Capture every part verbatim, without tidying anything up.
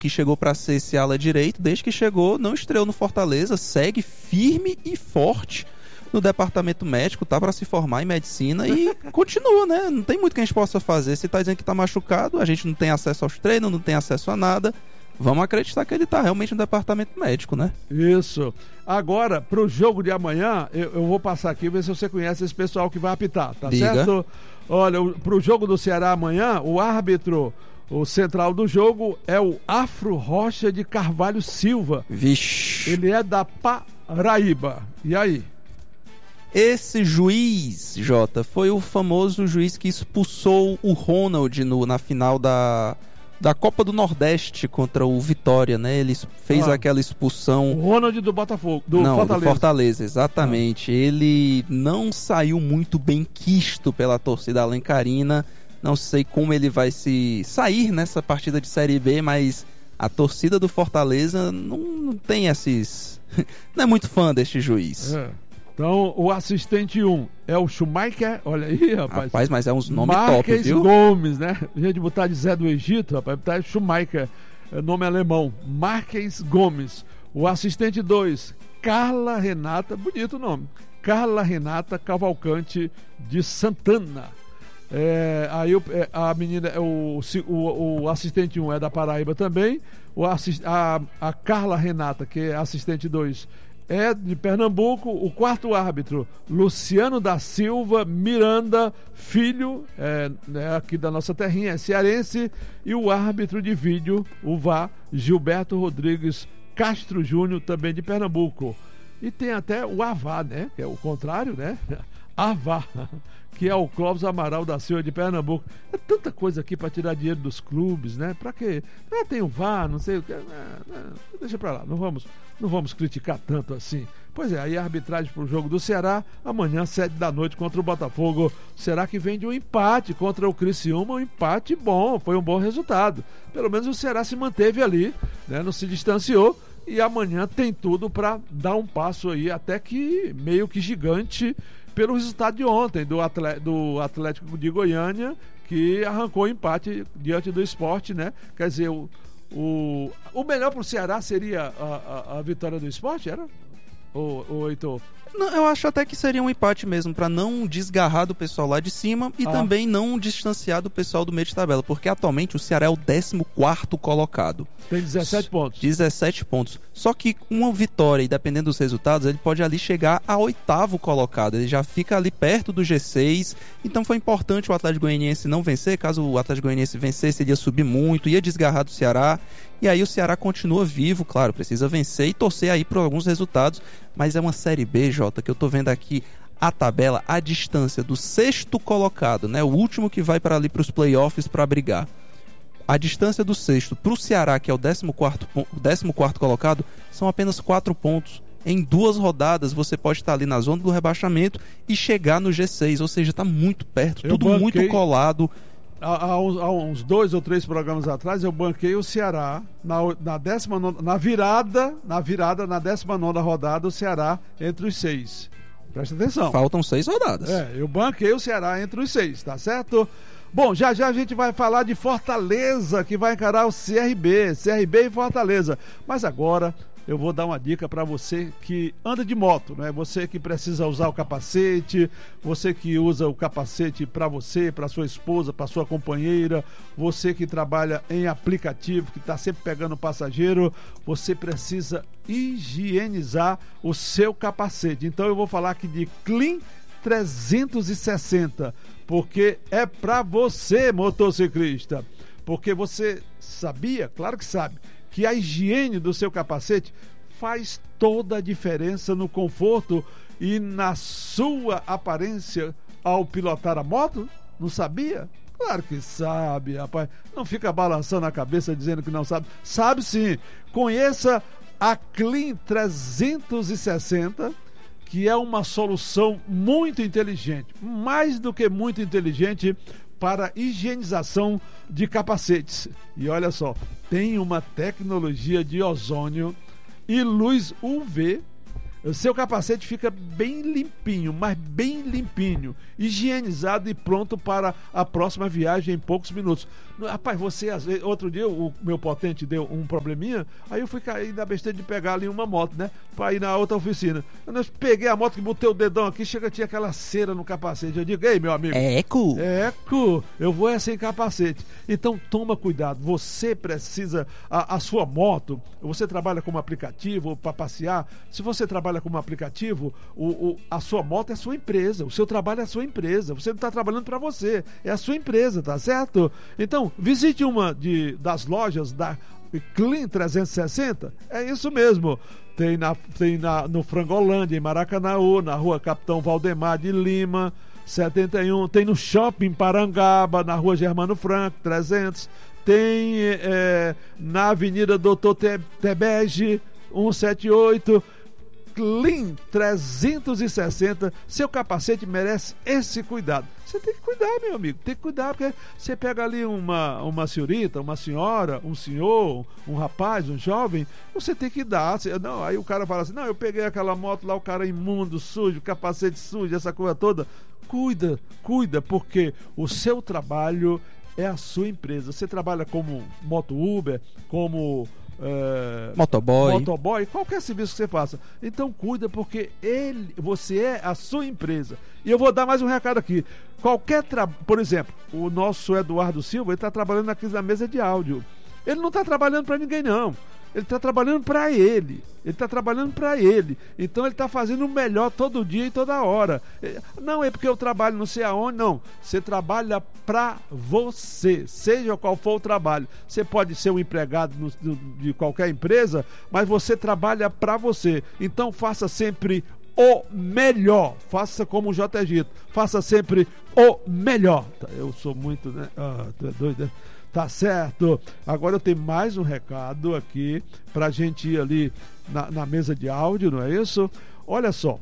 que chegou para ser esse ala direito, desde que chegou, não estreou no Fortaleza, segue firme e forte no departamento médico, tá para se formar em medicina e continua, né? Não tem muito que a gente possa fazer. Se tá dizendo que tá machucado, a gente não tem acesso aos treinos, não tem acesso a nada. Vamos acreditar que ele tá realmente no departamento médico, né? Isso. Agora, pro jogo de amanhã, eu, eu vou passar aqui e ver se você conhece esse pessoal que vai apitar, tá Diga. certo? Olha, o, pro jogo do Ceará amanhã, o árbitro, o central do jogo é o Afro Rocha de Carvalho Silva. Vixe. Ele é da Paraíba. E aí? Esse juiz, Jota, foi o famoso juiz que expulsou o Ronald no, na final da, da Copa do Nordeste contra o Vitória, né? Ele fez ah, aquela expulsão... O Ronald do Botafogo, do não, Fortaleza. do Fortaleza, exatamente. Ah. Ele não saiu muito bem quisto pela torcida alencarina. Não sei como ele vai se sair nessa partida de Série B, mas a torcida do Fortaleza não, não tem esses... não é muito fã deste juiz. É. Então, o assistente um é o Schumacher, olha aí, rapaz. Rapaz, mas é uns nomes top, Marques viu? Gomes, né? Gente, botar de Zé do Egito, rapaz, botar Schumacher, é nome alemão. Marques Gomes. O assistente dois, Carla Renata, bonito o nome. Carla Renata Cavalcante de Santana. É, aí o, é, a menina, o, o, o assistente um é da Paraíba também. O assist, a, a Carla Renata, que é assistente dois, é de Pernambuco. O quarto árbitro, Luciano da Silva Miranda Filho, é, é aqui da nossa terrinha, é cearense. E o árbitro de vídeo, o V A R, Gilberto Rodrigues Castro Júnior, também de Pernambuco. E tem até o A V A, né? Que é o contrário, né? A V A, que é o Clóvis Amaral da Silva de Pernambuco. É tanta coisa aqui para tirar dinheiro dos clubes, né? Para quê? Ah, tem o V A R, não sei o que. Deixa para lá, não vamos, não vamos criticar tanto assim. Pois é, aí a arbitragem para o jogo do Ceará, amanhã, sete da noite, contra o Botafogo. Será que vem de um empate contra o Criciúma? Um empate bom, foi um bom resultado. Pelo menos o Ceará se manteve ali, né? Não se distanciou. E amanhã tem tudo para dar um passo aí, até que meio que gigante, pelo resultado de ontem do Atlético, do Atlético de Goiânia, que arrancou o empate diante do Sport, né? Quer dizer, o, o, o melhor para o Ceará seria a, a, a vitória do Sport, era? Ô, ô Heitor? Não, eu acho até que seria um empate mesmo, para não desgarrar do pessoal lá de cima e ah. também não distanciar do pessoal do meio de tabela, porque atualmente o Ceará é o décimo quarto colocado. Tem dezessete pontos. dezessete pontos. Só que com uma vitória, e dependendo dos resultados, ele pode ali chegar a oitavo colocado. Ele já fica ali perto do G seis. Então foi importante o Atlético Goianiense não vencer. Caso o Atlético Goianiense vencesse, ele ia subir muito, ia desgarrar do Ceará. E aí o Ceará continua vivo, claro, precisa vencer e torcer aí por alguns resultados. Mas é uma Série B, Jota, que eu tô vendo aqui a tabela, a distância do sexto colocado, né? O último que vai para ali para os playoffs para brigar. A distância do sexto para o Ceará, que é o décimo quarto, décimo quarto colocado, são apenas quatro pontos. Em duas rodadas você pode estar ali na zona do rebaixamento e chegar no G seis, ou seja, está muito perto, eu tudo banquei, muito colado. Há, há, uns, há uns dois ou três programas atrás eu banquei o Ceará na, na, décima nona, na virada, na virada, na décima nona rodada, o Ceará entre os seis. Presta atenção. Faltam seis rodadas. É, eu banquei o Ceará entre os seis, tá certo? Bom, já já a gente vai falar de Fortaleza, que vai encarar o C R B, C R B e Fortaleza. Mas agora eu vou dar uma dica para você que anda de moto, né? Você que precisa usar o capacete, você que usa o capacete para você, para sua esposa, para sua companheira, você que trabalha em aplicativo, que está sempre pegando passageiro, você precisa higienizar o seu capacete. Então eu vou falar aqui de Clean trezentos e sessenta, porque é para você, motociclista. Porque você sabia, claro que sabe, que a higiene do seu capacete faz toda a diferença no conforto e na sua aparência ao pilotar a moto? Não sabia? Claro que sabe, rapaz. Não fica balançando a cabeça dizendo que não sabe. Sabe sim. Conheça a Clean trezentos e sessenta, que é uma solução muito inteligente, mais do que muito inteligente, para higienização de capacetes. E olha só, tem uma tecnologia de ozônio e luz U V seu capacete fica bem limpinho, mas bem limpinho, higienizado e pronto para a próxima viagem em poucos minutos. Rapaz, você, outro dia o meu potente deu um probleminha, aí eu fui cair na besteira de pegar ali uma moto, né, para ir na outra oficina. Eu peguei a moto, que botei o dedão aqui, chega, tinha aquela cera no capacete. Eu digo, ei, meu amigo, eco, eco, eu vou é sem capacete. Então toma cuidado, você precisa, a, a sua moto, você trabalha como aplicativo para passear, se você trabalha como aplicativo, o, o, a sua moto é a sua empresa, o seu trabalho é a sua empresa, você não está trabalhando para você, é a sua empresa, tá certo? Então, visite uma de, das lojas da Clean trezentos e sessenta, é isso mesmo. Tem, na, tem na, no Frangolândia, em Maracanaú, na rua Capitão Valdemar de Lima, setenta e um, tem no Shopping Parangaba, na rua Germano Franco, trezentos, tem é, na Avenida Doutor Tebege, cento e setenta e oito, Clean trezentos e sessenta. Seu capacete merece esse cuidado. Você tem que cuidar, meu amigo, tem que cuidar, porque você pega ali uma, uma senhorita, uma senhora, um senhor, um rapaz, um jovem, você tem que dar. Não, aí o cara fala assim, não, eu peguei aquela moto lá, o cara é imundo, sujo, capacete sujo, essa coisa toda. Cuida, cuida, porque o seu trabalho é a sua empresa. Você trabalha como moto Uber, como É, motoboy. motoboy, qualquer serviço que você faça. Então cuida, porque ele, você é a sua empresa. E eu vou dar mais um recado aqui. Qualquer tra... Por exemplo, o nosso Eduardo Silva, ele está trabalhando aqui na mesa de áudio. Ele não está trabalhando para ninguém, não. Ele está trabalhando para ele. Ele está trabalhando para ele. Então ele está fazendo o melhor todo dia e toda hora. Não é porque eu trabalho não sei aonde, não. Você trabalha para você, seja qual for o trabalho. Você pode ser um empregado no, de qualquer empresa, mas você trabalha para você. Então faça sempre o melhor. Faça como o J. Egito. Faça sempre o melhor. Eu sou muito, né? Ah, tu é doido, né? Tá certo. Agora eu tenho mais um recado aqui pra gente ir ali na, na mesa de áudio, não é isso? Olha só.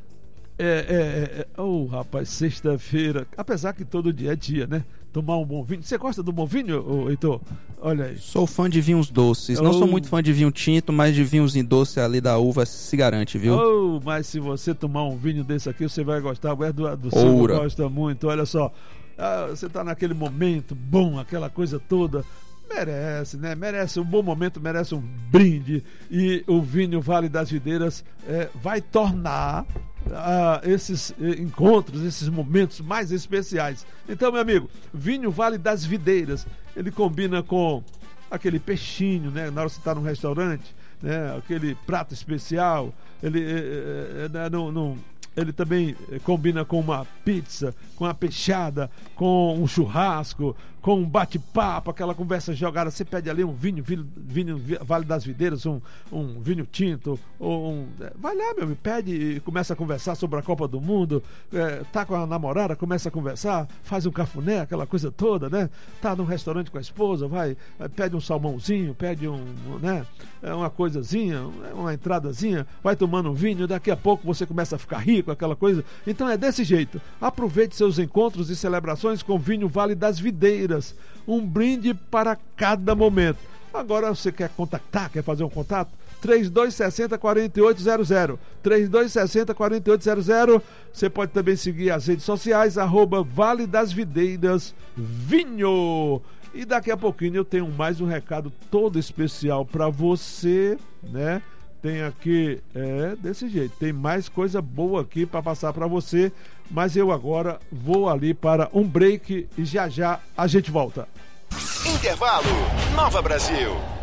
É, é, é, oh, rapaz, sexta-feira, apesar que todo dia é dia, né? Tomar um bom vinho. Você gosta do bom vinho, ô, Heitor? Olha aí. Sou fã de vinhos doces. Não oh. sou muito fã de vinho tinto, mas de vinhos em doce ali da uva se garante, viu? Oh, mas se você tomar um vinho desse aqui, você vai gostar. O Eduardo Silva gosta muito. Olha só. Ah, você tá naquele momento bom, aquela coisa toda, merece, né? Merece um bom momento, merece um brinde. E o Vinho Vale das Videiras é, vai tornar ah, esses encontros, esses momentos mais especiais. Então, meu amigo, Vinho Vale das Videiras, ele combina com aquele peixinho, né? Na hora que você tá num restaurante, né? Aquele prato especial, ele é, é, é, não... não ele também combina com uma pizza, com uma peixada, com um churrasco, com um bate-papo, aquela conversa jogada. Você pede ali um vinho, vinho, vinho Vale das Videiras, um, um vinho tinto, ou um... vai lá, meu amigo, pede e começa a conversar sobre a Copa do Mundo, é, tá com a namorada, começa a conversar, faz um cafuné, aquela coisa toda, né? Tá num restaurante com a esposa, vai, pede um salmãozinho, pede um, né? Uma coisazinha, uma entradazinha, vai tomando um vinho, daqui a pouco você começa a ficar rico, aquela coisa. Então é desse jeito. Aproveite seus encontros e celebrações com Vinho Vale das Videiras. Um brinde para cada momento. Agora você quer contactar, quer fazer um contato? três dois seis zero, quatro oito zero zero. três dois seis zero, quatro oito zero zero. Você pode também seguir as redes sociais, arroba Vale das Videiras Vinho. E daqui a pouquinho eu tenho mais um recado todo especial para você, né? Tem aqui, é desse jeito, tem mais coisa boa aqui para passar para você, mas eu agora vou ali para um break e já já a gente volta. Intervalo, Nova Brasil.